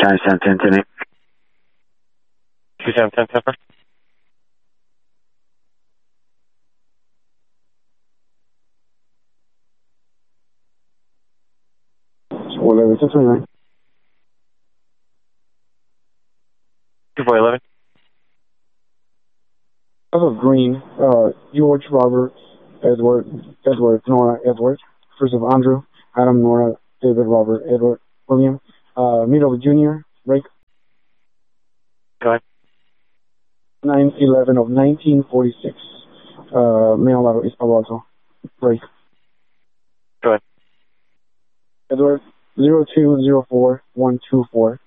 2710, 2710, first. Whatever, 1029. 2411. Of Green, George, Robert, Edward, Nora, Edward, first of Andrew, Adam, Nora, David, Robert, Edward, William, Middle Jr., break. Go ahead. 9/11 of 1946. Mail out is Palo Alto. Break. Go ahead. Edward, 0204124.